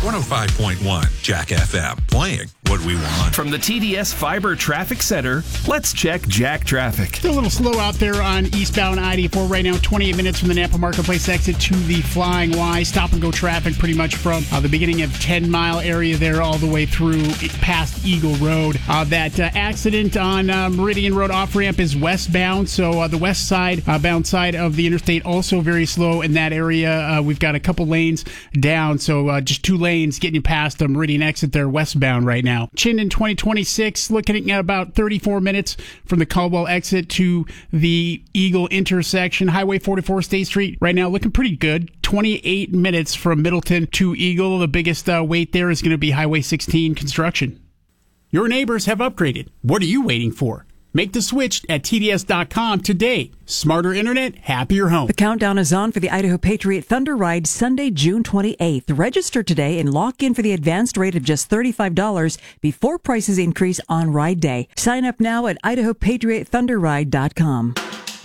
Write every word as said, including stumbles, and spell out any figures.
one oh five point one Jack F M, playing what we want. From the T D S Fiber Traffic Center, let's check Jack traffic. Still a little slow out there on eastbound I eighty-four right now. twenty-eight minutes from the Napa Marketplace exit to the Flying Y. Stop and go traffic pretty much from uh, the beginning of ten mile area there all the way through past Eagle Road. Uh, that uh, accident on uh, Meridian Road off-ramp is westbound, so uh, the west side, uh, bound side of the interstate also very slow in that area. Uh, we've got a couple lanes down, so uh, just two lanes getting you past the Meridian exit there westbound right now. Chinden twenty twenty-six, looking at about thirty-four minutes from the Caldwell exit to the Eagle intersection. Highway forty-four State Street right now looking pretty good. twenty-eight minutes from Middleton to Eagle. The biggest uh, wait there is going to be Highway sixteen construction. Your neighbors have upgraded. What are you waiting for? Make the switch at T D S dot com today. Smarter internet, happier home. The countdown is on for the Idaho Patriot Thunder Ride Sunday, June twenty-eighth. Register today and lock in for the advanced rate of just thirty-five dollars before prices increase on ride day. Sign up now at Idaho Patriot Thunder Ride dot com.